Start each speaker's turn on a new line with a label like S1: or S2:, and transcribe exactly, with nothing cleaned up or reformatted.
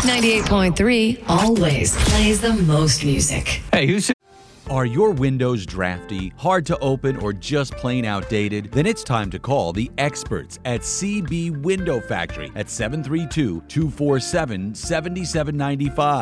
S1: ninety-eight point three always plays the most music.
S2: Hey, who's... Are your windows drafty, hard to open, or just plain outdated? Then it's time to call the experts at C B Window Factory at seven three two, two four seven, seven seven nine five.